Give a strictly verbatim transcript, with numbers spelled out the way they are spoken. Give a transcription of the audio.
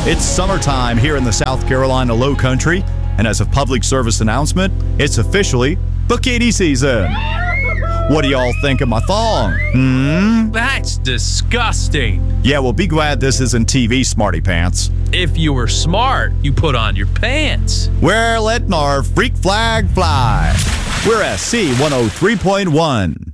It's summertime here in the South Carolina Low Country, and as a public service announcement, it's officially bikini season. What do y'all think of my thong? Hmm? That's disgusting. Yeah, well, be glad this isn't T V, smarty pants. If you were smart, you put on your pants. We're letting our freak flag fly. We're S C one oh three point one.